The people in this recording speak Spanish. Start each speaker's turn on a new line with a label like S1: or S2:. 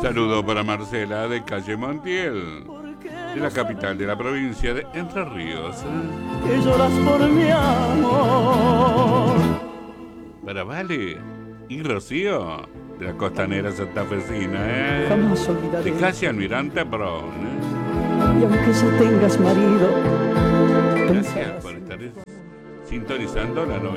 S1: Saludo para Marcela de Calle Montiel, de la capital de la provincia de Entre Ríos.
S2: Que lloras por mi amor.
S1: Para Vale y Rocío, de la costanera santafesina,
S2: Jamás olvidaré.
S1: de Calle Almirante Brown.
S2: Y aunque ya tengas marido,
S1: Gracias por estar sintonizando la